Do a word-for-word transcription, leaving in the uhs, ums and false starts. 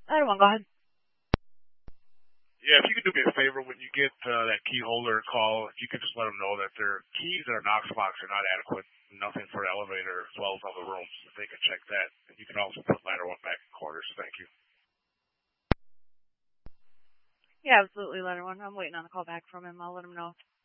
I don't want to go ahead. Yeah, if you could do me a favor when you get uh, that key holder call, if you could just let them know that their keys in their Knox box are not adequate, nothing for the elevator as well as other rooms. If they can check that, and you can also put ladder one back in quarters. Thank you. Yeah, absolutely, ladder one. I'm waiting on a call back from him. I'll let him know.